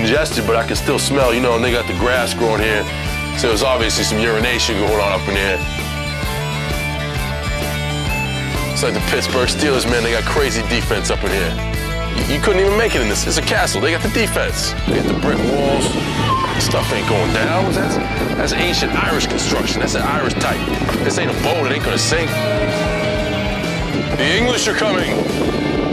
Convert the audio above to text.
congested, but I can still smell, you know, and they got the grass growing here. So there's obviously some urination going on up in here. It's like the Pittsburgh Steelers, man. They got crazy defense up in here. You couldn't even make it in this. It's a castle. They got the defense. They got the brick walls. Stuff ain't going down. That's ancient Irish construction. That's an Irish type. This ain't a boat. It ain't gonna sink. The English are coming.